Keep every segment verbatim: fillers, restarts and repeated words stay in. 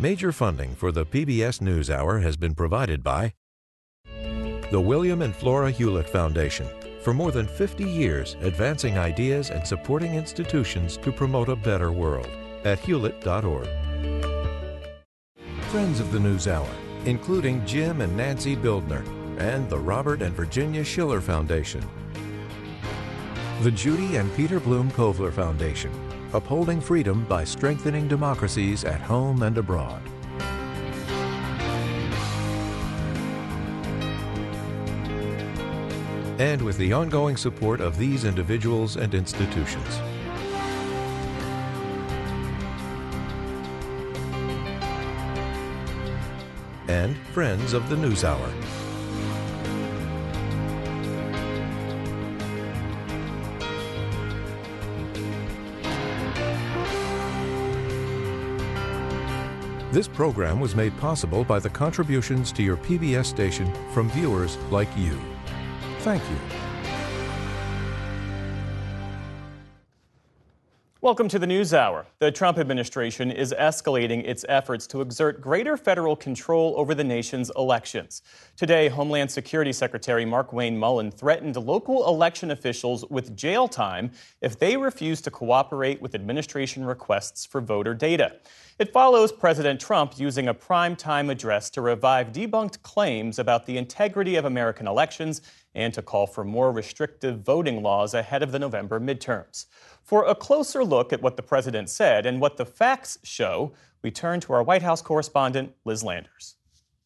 Major funding for the P B S NewsHour has been provided by the William and Flora Hewlett Foundation. For more than fifty years, advancing ideas and supporting institutions to promote a better world at hewlett dot org. Friends of the NewsHour, including Jim and Nancy Bildner, and the Robert and Virginia Schiller Foundation. The Judy and Peter Bloom Kovler Foundation, upholding freedom by strengthening democracies at home and abroad. And with the ongoing support of these individuals and institutions. And friends of the NewsHour. This program was made possible by the contributions to your P B S station from viewers like you. Thank you. Welcome to the NewsHour. The Trump administration is escalating its efforts to exert greater federal control over the nation's elections. Today, Homeland Security Secretary Markwayne Mullin threatened local election officials with jail time if they refuse to cooperate with administration requests for voter data. It follows President Trump using a primetime address to revive debunked claims about the integrity of American elections and to call for more restrictive voting laws ahead of the November midterms. For a closer look at what the president said and what the facts show, we turn to our White House correspondent, Liz Landers.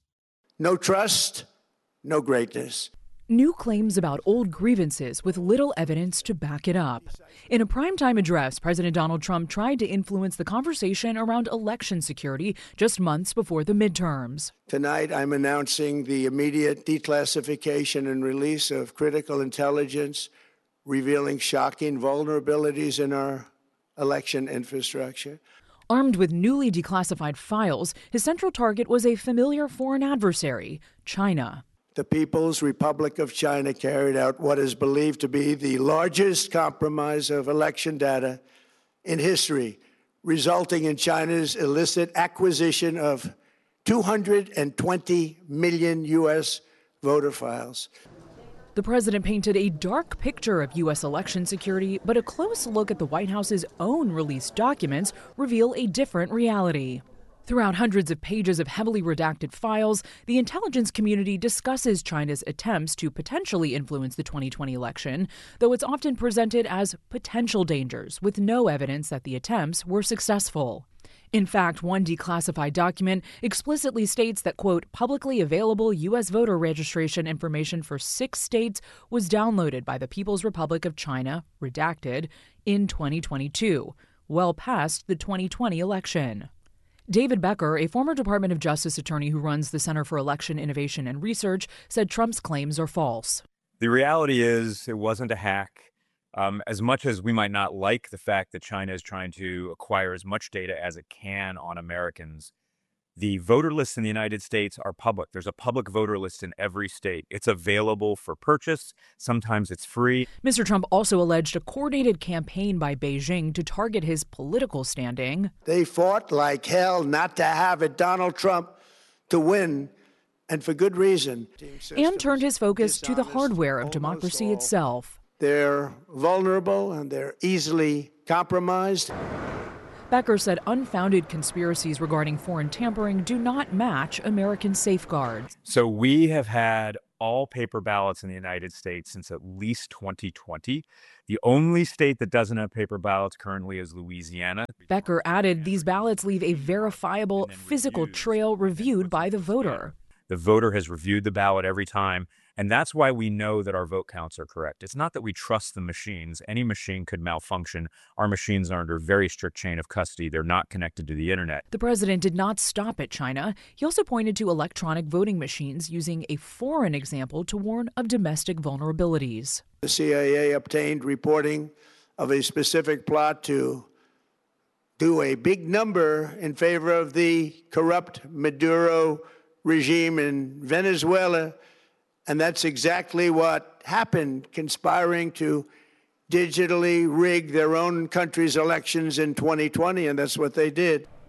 No trust, no greatness. New claims about old grievances with little evidence to back it up. In a primetime address, President Donald Trump tried to influence the conversation around election security just months before the midterms. Tonight, I'm announcing the immediate declassification and release of critical intelligence, revealing shocking vulnerabilities in our election infrastructure. Armed with newly declassified files, his central target was a familiar foreign adversary, China. The People's Republic of China carried out what is believed to be the largest compromise of election data in history, resulting in China's illicit acquisition of two hundred twenty million U S voter files. The president painted a dark picture of U S election security, but a close look at the White House's own released documents reveal a different reality. Throughout hundreds of pages of heavily redacted files, the intelligence community discusses China's attempts to potentially influence the twenty twenty election, though it's often presented as potential dangers, with no evidence that the attempts were successful. In fact, one declassified document explicitly states that, quote, publicly available U S voter registration information for six states was downloaded by the People's Republic of China, redacted, in twenty twenty-two, well past the twenty twenty election. David Becker, a former Department of Justice attorney who runs the Center for Election Innovation and Research, said Trump's claims are false. The reality is it wasn't a hack. Um, as much as we might not like the fact that China is trying to acquire as much data as it can on Americans, the voter lists in the United States are public. There's a public voter list in every state. It's available for purchase. Sometimes it's free. Mister Trump also alleged a coordinated campaign by Beijing to target his political standing. They fought like hell not to have it Donald Trump to win, and for good reason. And turned his focus to the hardware of democracy itself. They're vulnerable and they're easily compromised. Becker said unfounded conspiracies regarding foreign tampering do not match American safeguards. So we have had all paper ballots in the United States since at least twenty twenty. The only state that doesn't have paper ballots currently is Louisiana. Becker added these ballots leave a verifiable physical trail reviewed by the voter. The voter has reviewed the ballot every time, and that's why we know that our vote counts are correct. It's not that we trust the machines. Any machine could malfunction. Our machines are under very strict chain of custody. They're not connected to the internet. The president did not stop at China. He also pointed to electronic voting machines using a foreign example to warn of domestic vulnerabilities. The C I A obtained reporting of a specific plot to do a big number in favor of the corrupt Maduro regime in Venezuela. And that's exactly what happened, conspiring to digitally rig their own country's elections in twenty twenty, and that's what they did.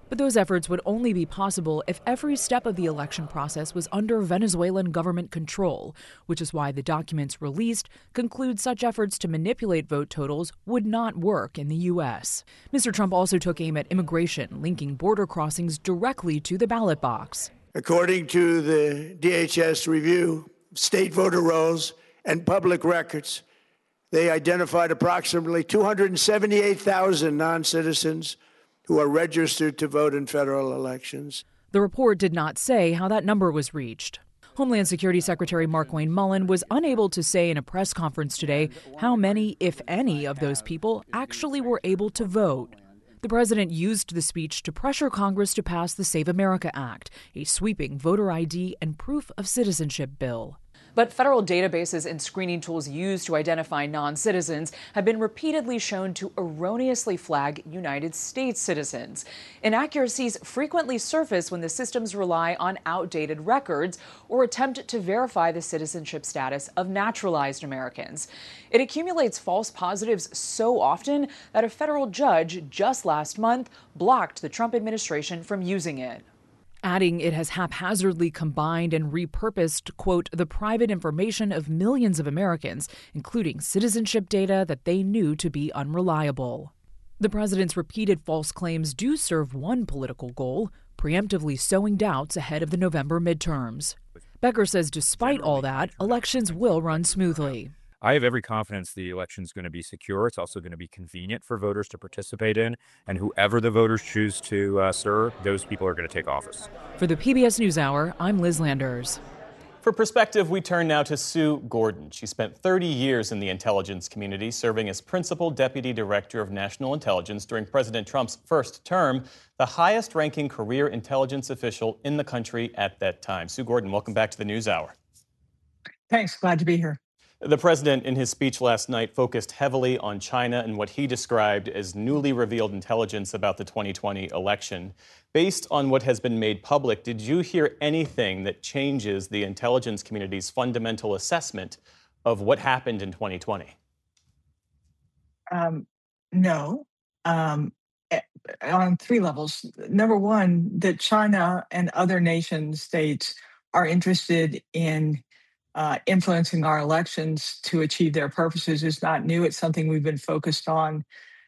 But those efforts would only be possible if every step of the election process was under Venezuelan government control, which is why the documents released conclude such efforts to manipulate vote totals would not work in the U S. Mister Trump also took aim at immigration, linking border crossings directly to the ballot box. According to the D H S review, state voter rolls and public records, they identified approximately two hundred seventy-eight thousand non-citizens who are registered to vote in federal elections. The report did not say how that number was reached. Homeland Security Secretary Markwayne Mullin was unable to say in a press conference today how many, if any, of those people actually were able to vote. The president used the speech to pressure Congress to pass the Save America Act, a sweeping voter I D and proof of citizenship bill. But federal databases and screening tools used to identify non-citizens have been repeatedly shown to erroneously flag United States citizens. Inaccuracies frequently surface when the systems rely on outdated records or attempt to verify the citizenship status of naturalized Americans. It accumulates false positives so often that a federal judge just last month blocked the Trump administration from using it, adding it has haphazardly combined and repurposed, quote, the private information of millions of Americans, including citizenship data that they knew to be unreliable. The president's repeated false claims do serve one political goal, preemptively sowing doubts ahead of the November midterms. Becker says despite all that, elections will run smoothly. I have every confidence the election is going to be secure. It's also going to be convenient for voters to participate in. And whoever the voters choose to uh, stir, those people are going to take office. For the P B S NewsHour, I'm Liz Landers. For perspective, we turn now to Sue Gordon. She spent thirty years in the intelligence community, serving as Principal Deputy Director of National Intelligence during President Trump's first term, the highest-ranking career intelligence official in the country at that time. Sue Gordon, welcome back to the NewsHour. Thanks. Glad to be here. The president, in his speech last night, focused heavily on China and what he described as newly revealed intelligence about the twenty twenty election. Based on what has been made public, did you hear anything that changes the intelligence community's fundamental assessment of what happened in twenty twenty? Um, no, um, on three levels. Number one, that China and other nation states are interested in Uh, influencing our elections to achieve their purposes is not new. It's something we've been focused on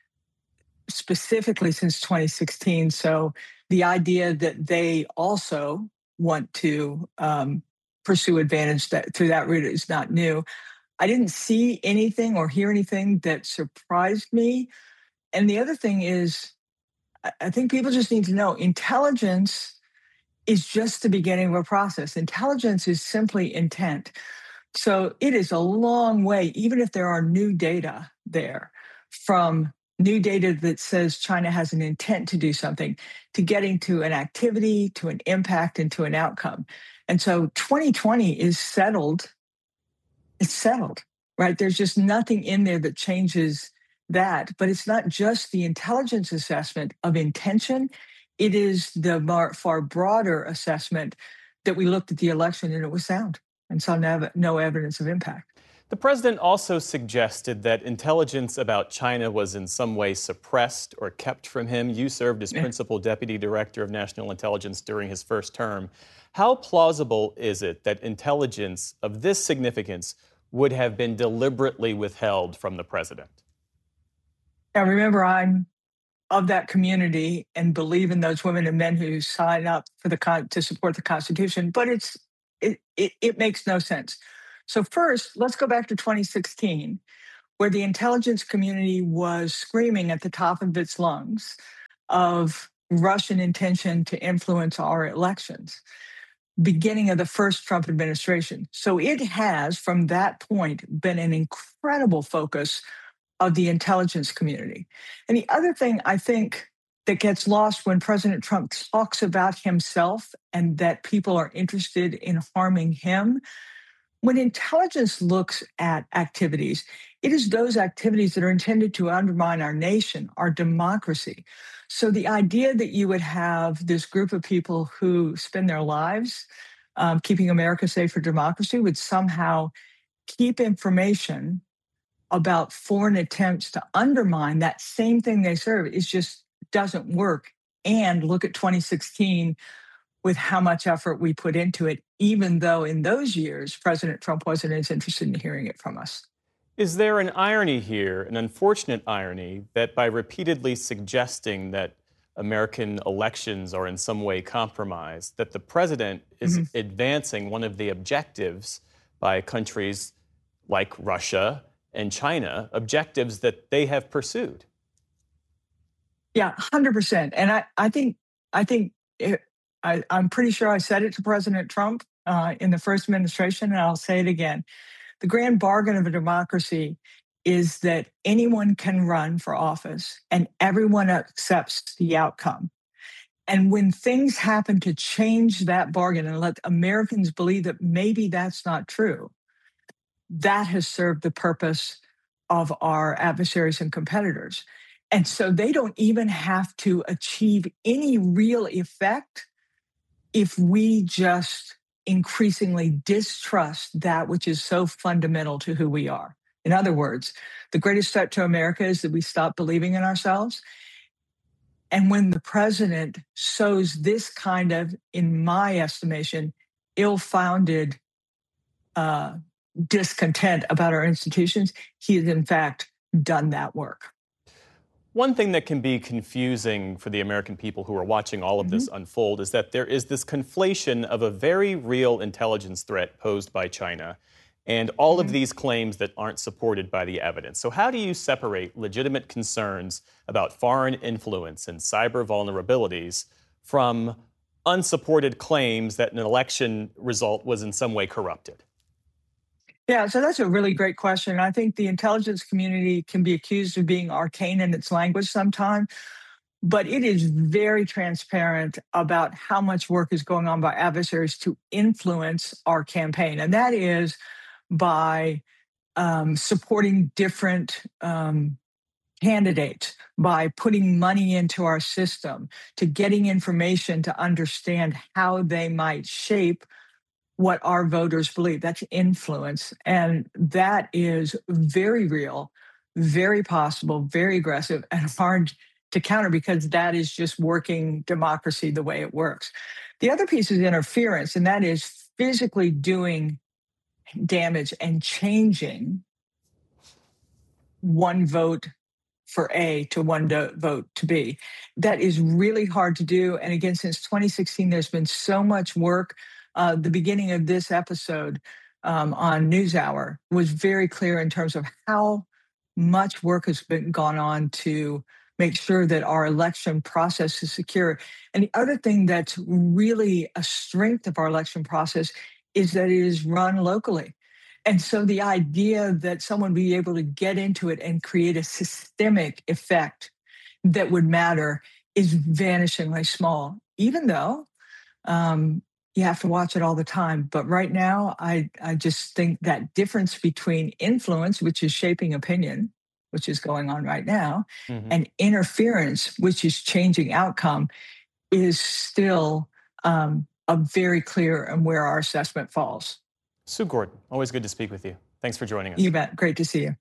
specifically since twenty sixteen. So the idea that they also want to um, pursue advantage that through that route is not new. I didn't see anything or hear anything that surprised me. And the other thing is, I I think people just need to know intelligence is just the beginning of a process. Intelligence is simply intent. So it is a long way, even if there are new data there, from new data that says China has an intent to do something, to getting to an activity, to an impact, and to an outcome. And so twenty twenty is settled. It's settled, right? There's just nothing in there that changes that. But it's not just the intelligence assessment of intention. It is the far broader assessment that we looked at the election and it was sound and saw no, no evidence of impact. The president also suggested that intelligence about China was in some way suppressed or kept from him. You served as Principal Deputy Director of National Intelligence during his first term. How plausible is it that intelligence of this significance would have been deliberately withheld from the president? Now, remember, I'm of that community and believe in those women and men who sign up for the con- to support the Constitution, but it's it, it it makes no sense. So first, let's go back to twenty sixteen, where the intelligence community was screaming at the top of its lungs of Russian intention to influence our elections, beginning of the first Trump administration. So it has, from that point, been an incredible focus of the intelligence community. And the other thing I think that gets lost when President Trump talks about himself and that people are interested in harming him, when intelligence looks at activities, it is those activities that are intended to undermine our nation, our democracy. So the idea that you would have this group of people who spend their lives um, keeping America safe for democracy would somehow keep information about foreign attempts to undermine that same thing they serve, it just doesn't work and look at twenty sixteen with how much effort we put into it, even though in those years, President Trump wasn't as interested in hearing it from us. Is there an irony here, an unfortunate irony, that by repeatedly suggesting that American elections are in some way compromised, that the president is mm-hmm. advancing one of the objectives by countries like Russia and China, objectives that they have pursued? Yeah, one hundred percent. And I, I think, I think it, I, I'm pretty sure I said it to President Trump uh, in the first administration, and I'll say it again. The grand bargain of a democracy is that anyone can run for office and everyone accepts the outcome. And when things happen to change that bargain and let Americans believe that maybe that's not true, that has served the purpose of our adversaries and competitors. And so they don't even have to achieve any real effect if we just increasingly distrust that which is so fundamental to who we are. In other words, the greatest threat to America is that we stop believing in ourselves. And when the president sows this kind of, in my estimation, ill-founded uh, discontent about our institutions, he has in fact done that work. One thing that can be confusing for the American people who are watching all of mm-hmm. this unfold is that there is this conflation of a very real intelligence threat posed by China and all mm-hmm. of these claims that aren't supported by the evidence. So how do you separate legitimate concerns about foreign influence and cyber vulnerabilities from unsupported claims that an election result was in some way corrupted? Yeah, so that's a really great question. I think the intelligence community can be accused of being arcane in its language sometimes, but it is very transparent about how much work is going on by adversaries to influence our campaign. And that is by um, supporting different um, candidates, by putting money into our system, to getting information to understand how they might shape what our voters believe. That's influence. And that is very real, very possible, very aggressive, and hard to counter because that is just working democracy the way it works. The other piece is interference, and that is physically doing damage and changing one vote for A to one do- vote to B. That is really hard to do. And again, since twenty sixteen, there's been so much work. Uh, the beginning of this episode um, on NewsHour was very clear in terms of how much work has been gone on to make sure that our election process is secure. And the other thing that's really a strength of our election process is that it is run locally. And so the idea that someone be able to get into it and create a systemic effect that would matter is vanishingly small, even though um, you have to watch it all the time. But right now, I, I just think that difference between influence, which is shaping opinion, which is going on right now, mm-hmm. and interference, which is changing outcome, is still um, a very clear and where our assessment falls. Sue Gordon, always good to speak with you. Thanks for joining us. You bet. Great to see you.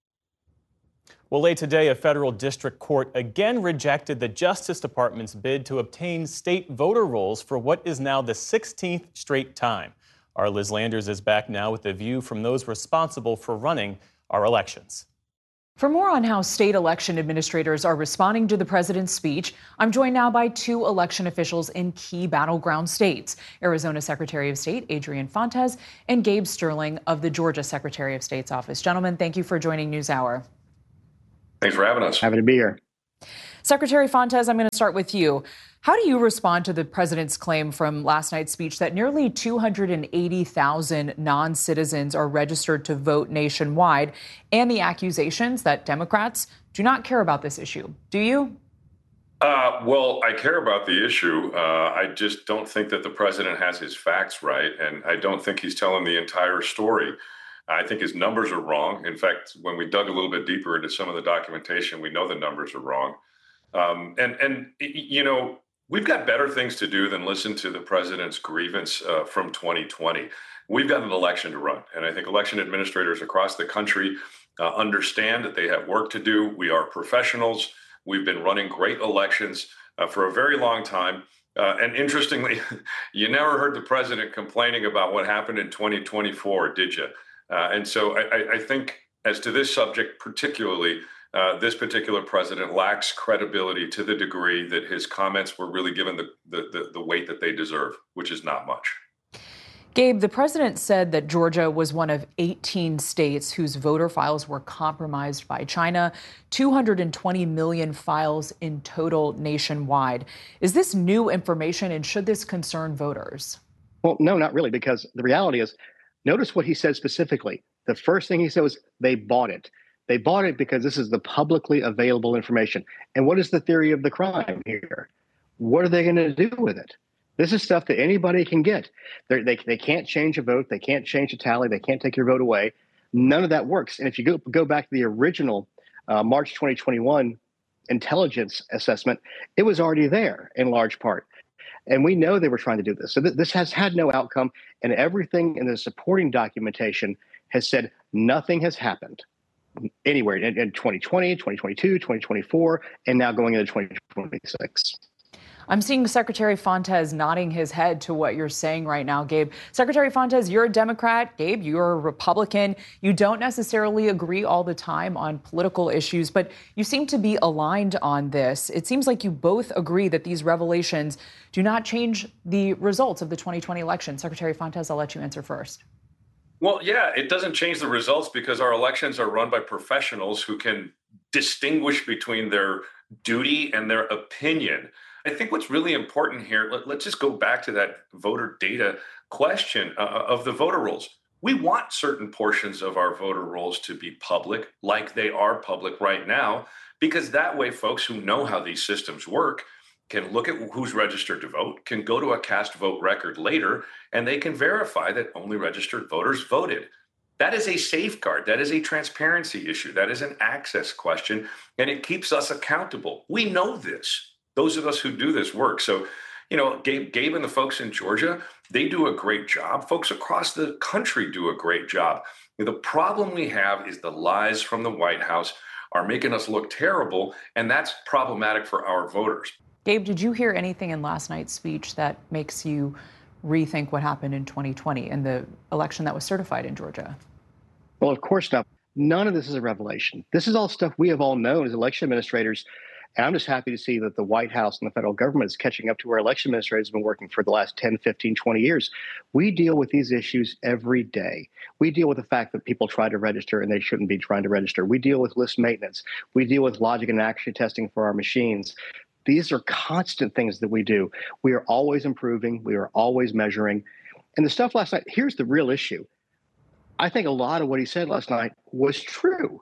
Well, late today, a federal district court again rejected the Justice Department's bid to obtain state voter rolls for what is now the sixteenth straight time. Our Liz Landers is back now with a view from those responsible for running our elections. For more on how state election administrators are responding to the president's speech, I'm joined now by two election officials in key battleground states, Arizona Secretary of State Adrian Fontes and Gabe Sterling of the Georgia Secretary of State's office. Gentlemen, thank you for joining NewsHour. Thanks for having us. Happy to be here. Secretary Fontes, I'm going to start with you. How do you respond to the president's claim from last night's speech that nearly two hundred eighty thousand non-citizens are registered to vote nationwide and the accusations that Democrats do not care about this issue? Do you? Uh, well, I care about the issue. Uh, I just don't think that the president has his facts right, and I don't think he's telling the entire story. I think his numbers are wrong. In fact, when we dug a little bit deeper into some of the documentation, we know the numbers are wrong. Um, and, and, you know, we've got better things to do than listen to the president's grievance uh, from twenty twenty. We've got an election to run. And I think election administrators across the country uh, understand that they have work to do. We are professionals. We've been running great elections. uh, for a very long time. Uh, and interestingly, you never heard the president complaining about what happened in twenty twenty-four, did you? Uh, and so I, I think as to this subject particularly, uh, this particular president lacks credibility to the degree that his comments were really given the, the, the, the weight that they deserve, which is not much. Gabe, the president said that Georgia was one of eighteen states whose voter files were compromised by China, two hundred twenty million files in total nationwide. Is this new information, and should this concern voters? Well, no, not really, because the reality is, notice what he said specifically. The first thing he said was they bought it. They bought it because this is the publicly available information. And what is the theory of the crime here? What are they going to do with it? This is stuff that anybody can get. They're, they they can't change a vote. They can't change a tally. They can't take your vote away. None of that works. And if you go, go back to the original uh, March twenty twenty-one intelligence assessment, it was already there in large part. And we know they were trying to do this. So th- this has had no outcome. And everything in the supporting documentation has said nothing has happened anywhere in, in twenty twenty, twenty twenty-two, twenty twenty-four, and now going into twenty twenty-six. I'm seeing Secretary Fontes nodding his head to what you're saying right now, Gabe. Secretary Fontes, you're a Democrat. Gabe, you're a Republican. You don't necessarily agree all the time on political issues, but you seem to be aligned on this. It seems like you both agree that these revelations do not change the results of the twenty twenty election. Secretary Fontes, I'll let you answer first. Well, yeah, it doesn't change the results because our elections are run by professionals who can distinguish between their duty and their opinion. I think what's really important here, let, let's just go back to that voter data question uh, of the voter rolls. We want certain portions of our voter rolls to be public, like they are public right now, because that way folks who know how these systems work can look at who's registered to vote, can go to a cast vote record later, and they can verify that only registered voters voted. That is a safeguard. That is a transparency issue. That is an access question, and it keeps us accountable. We know this. Those of us who do this work. So, you know, Gabe, Gabe and the folks in Georgia, they do a great job. Folks across the country do a great job. The problem we have is the lies from the White House are making us look terrible, and that's problematic for our voters. Gabe, did you hear anything in last night's speech that makes you rethink what happened in twenty twenty and the election that was certified in Georgia? Well, of course not. None of this is a revelation. This is all stuff we have all known as election administrators. And I'm just happy to see that the White House and the federal government is catching up to where election administrators have been working for the last ten, fifteen, twenty years. We deal with these issues every day. We deal with the fact that people try to register and they shouldn't be trying to register. We deal with list maintenance. We deal with logic and accuracy testing for our machines. These are constant things that we do. We are always improving. We are always measuring. And the stuff last night, here's the real issue. I think a lot of what he said last night was true,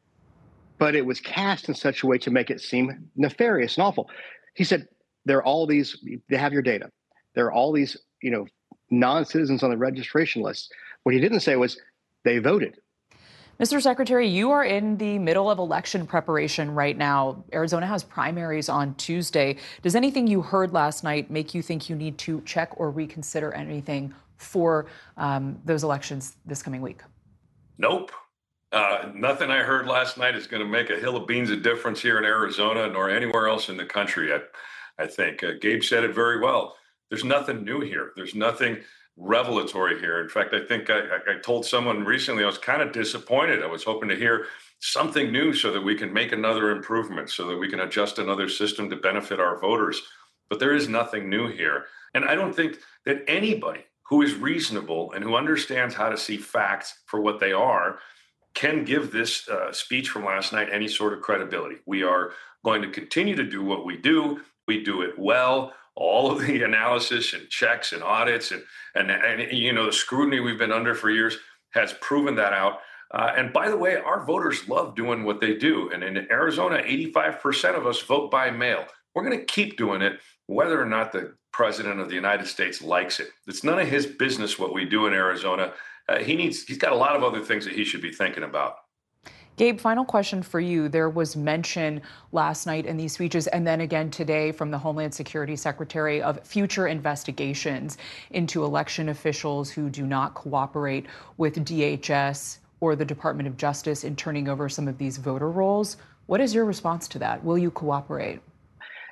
but it was cast in such a way to make it seem nefarious and awful. He said, there are all these, they have your data. There are all these, you know, non-citizens on the registration list. What he didn't say was they voted. Mister Secretary, you are in the middle of election preparation right now. Arizona has primaries on Tuesday. Does anything you heard last night make you think you need to check or reconsider anything for um, those elections this coming week? Nope. Uh, nothing I heard last night is going to make a hill of beans of difference here in Arizona nor anywhere else in the country. I, I think uh, Gabe said it very well. There's nothing new here. There's nothing revelatory here. In fact, I think I, I told someone recently I was kind of disappointed. I was hoping to hear something new so that we can make another improvement, so that we can adjust another system to benefit our voters. But there is nothing new here. And I don't think that anybody who is reasonable and who understands how to see facts for what they are can give this uh, speech from last night any sort of credibility. We are going to continue to do what we do. We do it well. All of the analysis and checks and audits and, and, and you know, the scrutiny we've been under for years has proven that out. Uh, and by the way, our voters love doing what they do. And in Arizona, eighty-five percent of us vote by mail. We're going to keep doing it, whether or not the president of the United States likes it. It's none of his business what we do in Arizona. Uh, he needs, he's got a lot of other things that he should be thinking about. Gabe, final question for you. There was mention last night in these speeches and then again today from the Homeland Security Secretary of future investigations into election officials who do not cooperate with D H S or the Department of Justice in turning over some of these voter rolls. What is your response to that? Will you cooperate?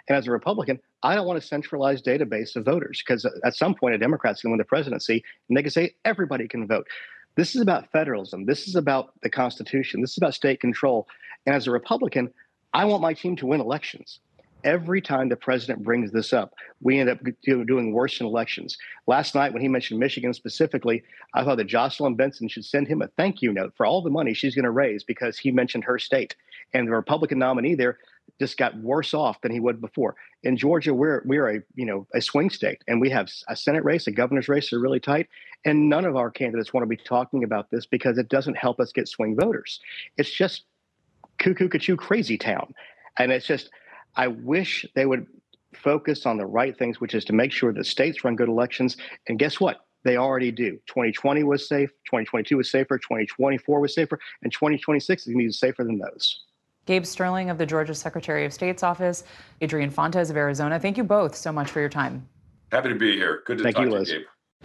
And as a Republican, I don't want a centralized database of voters because at some point a Democrat's going to win the presidency and they can say everybody can vote. This is about federalism. This is about the Constitution. This is about state control. And as a Republican, I want my team to win elections. Every time the president brings this up, we end up doing worse in elections. Last night, when he mentioned Michigan specifically, I thought that Jocelyn Benson should send him a thank you note for all the money she's going to raise because he mentioned her state. And the Republican nominee there just got worse off than he would before. In Georgia, we're we're a you know a swing state, and we have a Senate race, a governor's race are really tight, and none of our candidates want to be talking about this because it doesn't help us get swing voters. It's just cuckoo cuckoo crazy town, and it's just. I wish they would focus on the right things, which is to make sure that states run good elections. And guess what? They already do. twenty twenty was safe. twenty twenty-two was safer. twenty twenty-four was safer. And twenty twenty-six is going to be safer than those. Gabe Sterling of the Georgia Secretary of State's office, Adrian Fontes of Arizona. Thank you both so much for your time. Happy to be here. Good to Thank talk you, to Liz. you, Gabe.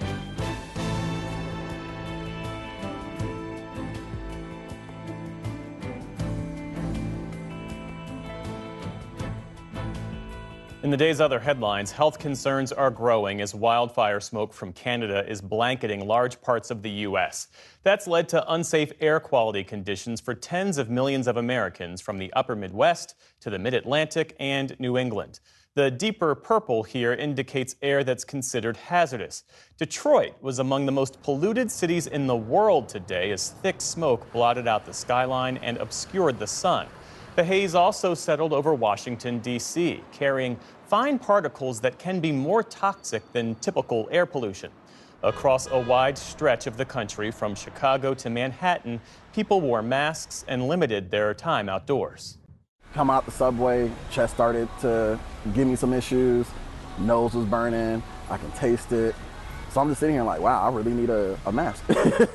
In the day's other headlines, health concerns are growing as wildfire smoke from Canada is blanketing large parts of the U S. That's led to unsafe air quality conditions for tens of millions of Americans from the upper Midwest to the mid-Atlantic and New England. The deeper purple here indicates air that's considered hazardous. Detroit was among the most polluted cities in the world today as thick smoke blotted out the skyline and obscured the sun. The haze also settled over Washington, D C, carrying fine particles that can be more toxic than typical air pollution. Across a wide stretch of the country, from Chicago to Manhattan, people wore masks and limited their time outdoors. Come out the subway, chest started to give me some issues, nose was burning, I can taste it. So I'm just sitting here like, wow, I really need a, a mask.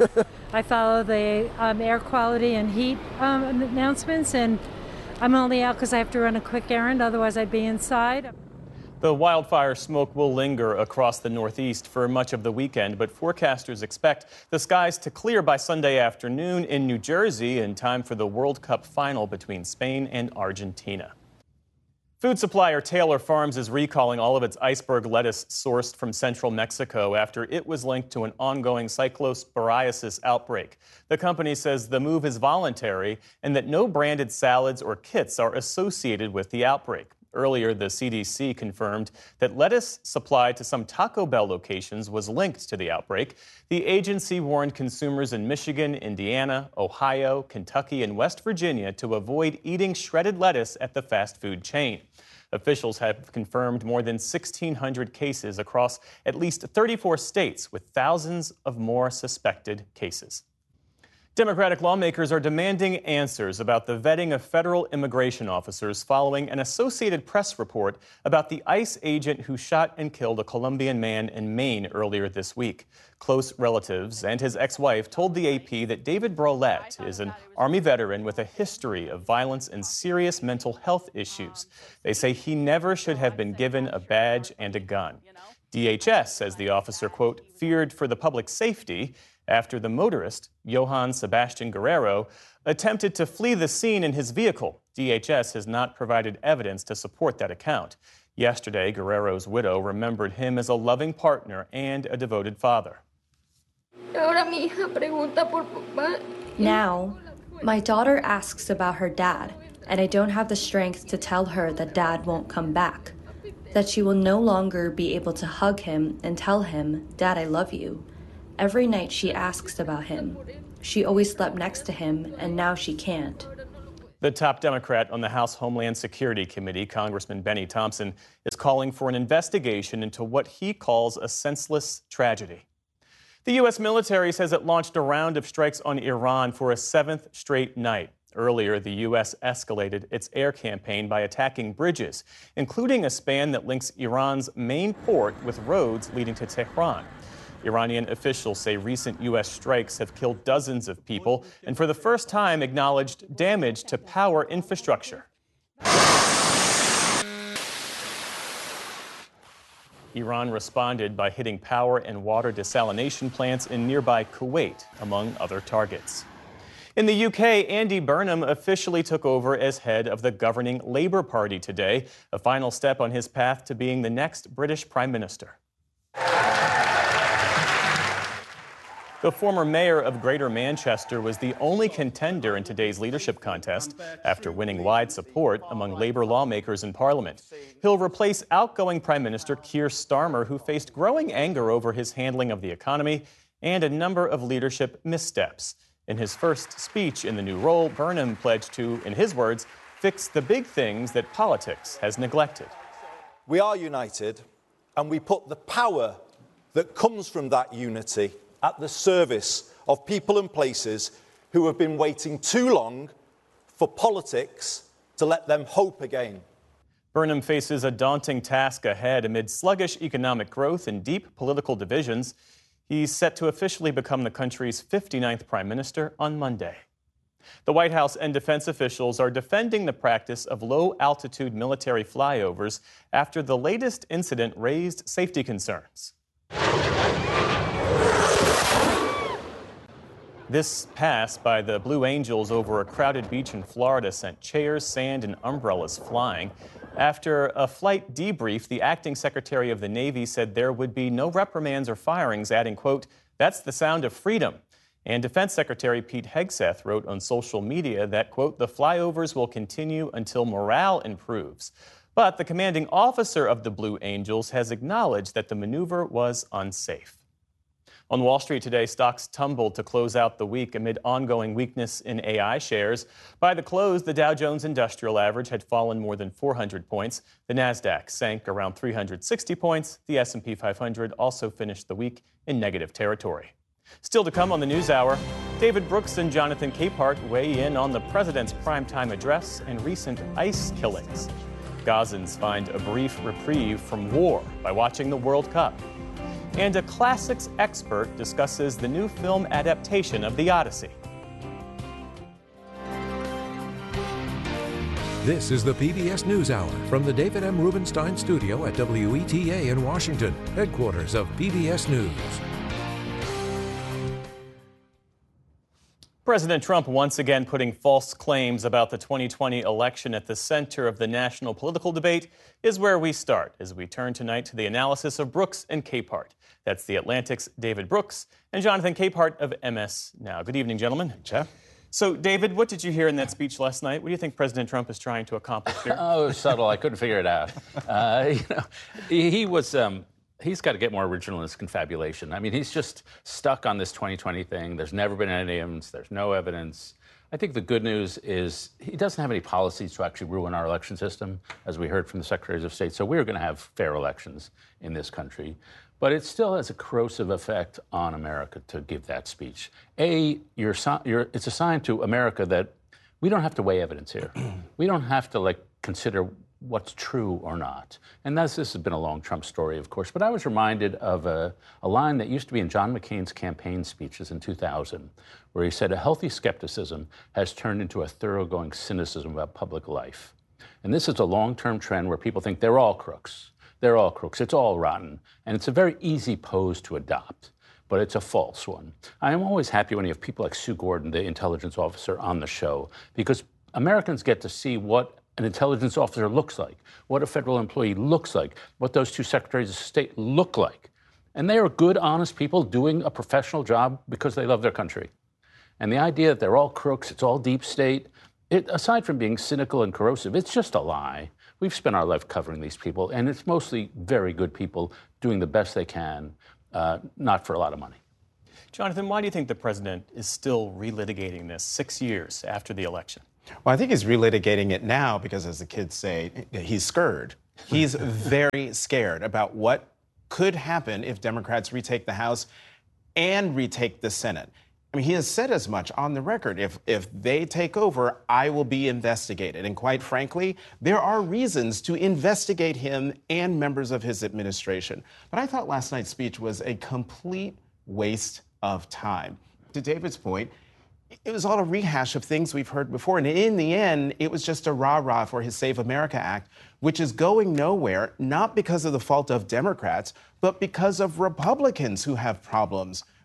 I follow the um, air quality and heat um, announcements, and I'm only out because I have to run a quick errand, otherwise I'd be inside. The wildfire smoke will linger across the Northeast for much of the weekend, but forecasters expect the skies to clear by Sunday afternoon in New Jersey in time for the World Cup final between Spain and Argentina. Food supplier Taylor Farms is recalling all of its iceberg lettuce sourced from central Mexico after it was linked to an ongoing cyclosporiasis outbreak. The company says the move is voluntary and that no branded salads or kits are associated with the outbreak. Earlier, the C D C confirmed that lettuce supplied to some Taco Bell locations was linked to the outbreak. The agency warned consumers in Michigan, Indiana, Ohio, Kentucky, and West Virginia to avoid eating shredded lettuce at the fast food chain. Officials have confirmed more than sixteen hundred cases across at least thirty-four states, with thousands of more suspected cases. Democratic lawmakers are demanding answers about the vetting of federal immigration officers following an Associated Press report about the ICE agent who shot and killed a Colombian man in Maine earlier this week. Close relatives and his ex-wife told the A P that David Brolette is an Army veteran with a history of violence and serious mental health issues. They say he never should have been given a badge and a gun. D H S says the officer, quote, feared for the public safety after the motorist, Johann Sebastian Guerrero, attempted to flee the scene in his vehicle. D H S has not provided evidence to support that account. Yesterday, Guerrero's widow remembered him as a loving partner and a devoted father. Now, my daughter asks about her dad, and I don't have the strength to tell her that dad won't come back, that she will no longer be able to hug him and tell him, Dad, I love you. Every night she asks about him. She always slept next to him, and now she can't. The top Democrat on the House Homeland Security Committee, Congressman Benny Thompson, is calling for an investigation into what he calls a senseless tragedy. The U S military says it launched a round of strikes on Iran for a seventh straight night. Earlier, the U S escalated its air campaign by attacking bridges, including a span that links Iran's main port with roads leading to Tehran. Iranian officials say recent U S strikes have killed dozens of people and for the first time acknowledged damage to power infrastructure. Iran responded by hitting power and water desalination plants in nearby Kuwait, among other targets. In the U K, Andy Burnham officially took over as head of the governing Labour Party today, a final step on his path to being the next British Prime Minister. The former mayor of Greater Manchester was the only contender in today's leadership contest after winning wide support among Labour lawmakers in Parliament. He'll replace outgoing Prime Minister Keir Starmer, who faced growing anger over his handling of the economy and a number of leadership missteps. In his first speech in the new role, Burnham pledged to, in his words, fix the big things that politics has neglected. We are united, and we put the power that comes from that unity at the service of people and places who have been waiting too long for politics to let them hope again. Burnham faces a daunting task ahead amid sluggish economic growth and deep political divisions. He's set to officially become the country's fifty-ninth prime minister on Monday. The White House and defense officials are defending the practice of low-altitude military flyovers after the latest incident raised safety concerns. This pass by the Blue Angels over a crowded beach in Florida sent chairs, sand, and umbrellas flying. After a flight debrief, the acting Secretary of the Navy said there would be no reprimands or firings, adding, quote, "That's the sound of freedom." And Defense Secretary Pete Hegseth wrote on social media that, quote, "The flyovers will continue until morale improves." But the commanding officer of the Blue Angels has acknowledged that the maneuver was unsafe. On Wall Street today, stocks tumbled to close out the week amid ongoing weakness in A I shares. By the close, the Dow Jones Industrial Average had fallen more than four hundred points. The Nasdaq sank around three hundred sixty points. The S and P five hundred also finished the week in negative territory. Still to come on the NewsHour, David Brooks and Jonathan Capehart weigh in on the president's primetime address and recent ICE killings. Gazans find a brief reprieve from war by watching the World Cup. And a classics expert discusses the new film adaptation of The Odyssey. This is the P B S NewsHour from the David M. Rubenstein Studio at W E T A in Washington, headquarters of P B S News. President Trump once again putting false claims about the twenty twenty election at the center of the national political debate is where we start as we turn tonight to the analysis of Brooks and Capehart. That's The Atlantic's David Brooks and Jonathan Capehart of M S Now. Good evening, gentlemen. Jeff. So, David, what did you hear in that speech last night? What do you think President Trump is trying to accomplish here? Oh, subtle. I couldn't figure it out. Uh, you know, he, he was... Um, He's got to get more original in his confabulation. I mean, he's just stuck on this twenty twenty thing. There's never been any evidence. There's no evidence. I think the good news is he doesn't have any policies to actually ruin our election system, as we heard from the secretaries of state. So we're going to have fair elections in this country. But it still has a corrosive effect on America to give that speech. A, you're, you're, it's a sign to America that we don't have to weigh evidence here. We don't have to, like, consider what's true or not. And that's, this has been a long Trump story, of course. But I was reminded of a, a line that used to be in John McCain's campaign speeches in two thousand, where he said, "A healthy skepticism has turned into a thoroughgoing cynicism about public life." And this is a long-term trend where people think they're all crooks. They're all crooks. It's all rotten. And it's a very easy pose to adopt, but it's a false one. I am always happy when you have people like Sue Gordon, the intelligence officer, on the show, because Americans get to see what an intelligence officer looks like, what a federal employee looks like, what those two secretaries of state look like. And they are good, honest people doing a professional job because they love their country. And the idea that they're all crooks, it's all deep state, it, aside from being cynical and corrosive, it's just a lie. We've spent our life covering these people, and it's mostly very good people doing the best they can, uh, not for a lot of money. Jonathan, why do you think the president is still relitigating this six years after the election? Well, I think he's relitigating it now because, as the kids say, he's scared. He's very scared about what could happen if Democrats retake the House and retake the Senate. I mean, he has said as much on the record. If if they take over, I will be investigated. And quite frankly, there are reasons to investigate him and members of his administration. But I thought last night's speech was a complete waste of time. To David's point, it was all a rehash of things we've heard before. And in the end, it was just a rah-rah for his Save America Act, which is going nowhere, not because of the fault of Democrats, but because of Republicans who have problems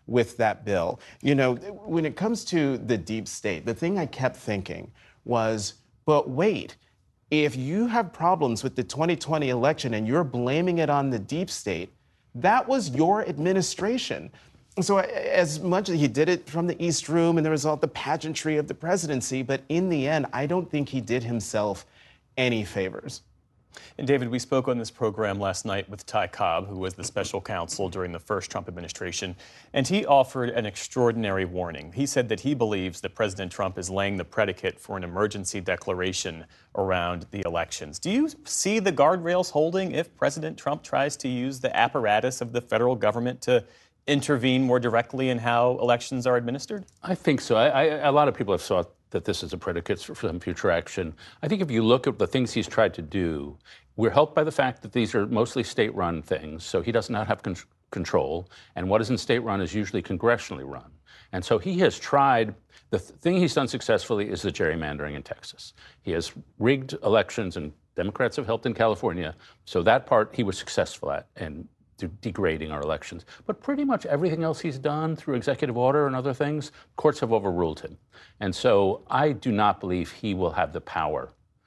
with that bill. You know, when it comes to the deep state, the thing I kept thinking was, but wait, if you have problems with the twenty twenty election and you're blaming it on the deep state, that was your administration. So as much as he did it from the East Room and there was all the pageantry of the presidency, but in the end, I don't think he did himself any favors. And David, we spoke on this program last night with Ty Cobb, who was the special counsel during the first Trump administration, and he offered an extraordinary warning. He said that he believes that President Trump is laying the predicate for an emergency declaration around the elections. Do you see the guardrails holding if President Trump tries to use the apparatus of the federal government to intervene more directly in how elections are administered? I think so. I, I, a lot of people have thought that this is a predicate for some future action. I think if you look at the things he's tried to do, we're helped by the fact that these are mostly state-run things, so he does not have con- control, and what isn't state-run is usually congressionally run. And so he has tried, the th- thing he's done successfully is the gerrymandering in Texas. He has rigged elections, and Democrats have helped in California, so that part he was successful at, and degrading our elections. But pretty much everything else he's done through executive order and other things, courts have overruled him. And so I do not believe he will have the power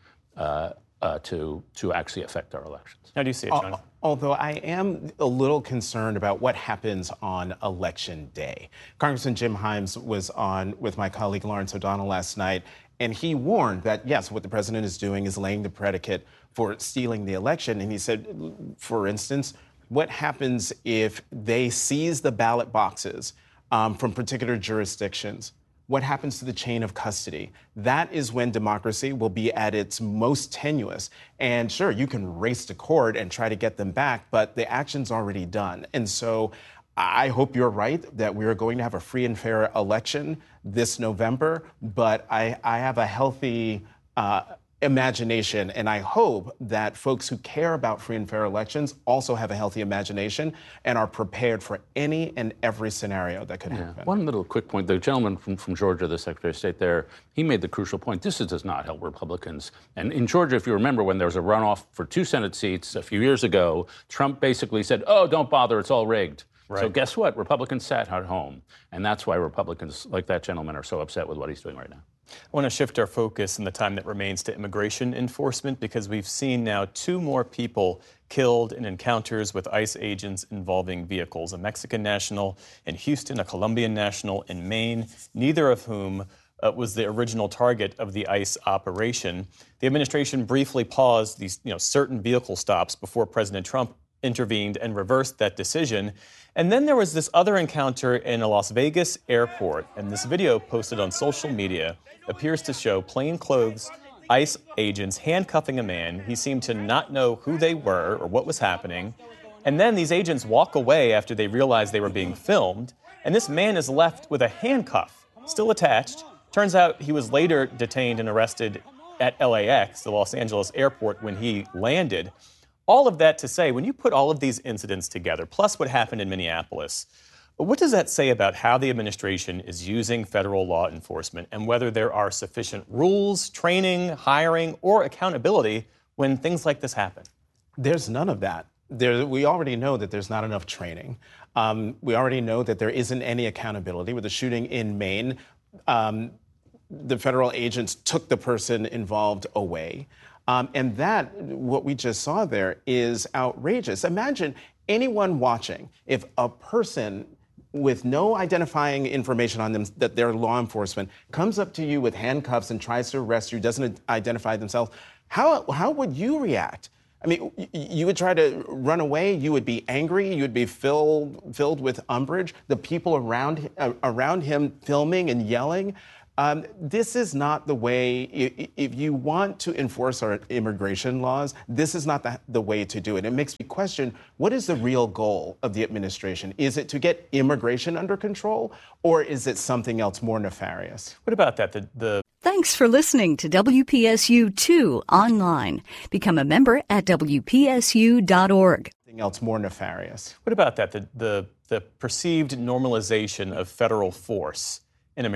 uh, uh, to, to actually affect our elections. How do you see it, John? Uh, although I am a little concerned about what happens on Election Day. Congressman Jim Himes was on with my colleague Lawrence O'Donnell last night, and he warned that, yes, what the president is doing is laying the predicate for stealing the election. And he said, for instance, what happens if they seize the ballot boxes um, from particular jurisdictions? What happens to the chain of custody? That is when democracy will be at its most tenuous. And sure, you can race to court and try to get them back, but the action's already done. And so I hope you're right that we are going to have a free and fair election this November, but I, I have a healthy uh, imagination, and I hope that folks who care about free and fair elections also have a healthy imagination and are prepared for any and every scenario that could yeah. happen. One little quick point. The gentleman from, from Georgia, the Secretary of State there, he made the crucial point. This is, does not help Republicans. And in Georgia, if you remember, when there was a runoff for two Senate seats a few years ago, Trump basically said, oh, don't bother, it's all rigged. Right. So guess what? Republicans sat at home. And that's why Republicans like that gentleman are so upset with what he's doing right now. I want to shift our focus in the time that remains to immigration enforcement, because we've seen now two more people killed in encounters with ICE agents involving vehicles, a Mexican national in Houston, a Colombian national in Maine, neither of whom uh, was the original target of the ICE operation. The administration briefly paused these, you know, certain vehicle stops before President Trump intervened and reversed that decision. And then there was this other encounter in a Las Vegas airport, and this video posted on social media appears to show plainclothes ICE agents handcuffing a man. He seemed to not know who they were or what was happening. And then these agents walk away after they realize they were being filmed, and this man is left with a handcuff still attached. Turns out he was later detained and arrested at L A X, the Los Angeles airport, when he landed. All of that to say, when you put all of these incidents together, plus what happened in Minneapolis, what does that say about how the administration is using federal law enforcement and whether there are sufficient rules, training, hiring, or accountability when things like this happen? There's none of that. There, we already know that there's not enough training. Um, we already know that there isn't any accountability. With the shooting in Maine, um, the federal agents took the person involved away. Um, and that, what we just saw there, is outrageous. Imagine anyone watching, if a person with no identifying information on them that they're law enforcement comes up to you with handcuffs and tries to arrest you, doesn't identify themselves, how, how would you react? I mean, you would try to run away, you would be angry, you would be filled, filled with umbrage. The people around, uh, around him filming and yelling. Um, this is not the way, if, if you want to enforce our immigration laws, this is not the, the way to do it. It makes me question, what is the real goal of the administration? Is it to get immigration under control, or is it something else more nefarious? What about that? The, the Thanks for listening to W P S U two online. Become a member at W P S U dot org. Something else more nefarious. What about that? The, the, the perceived normalization of federal force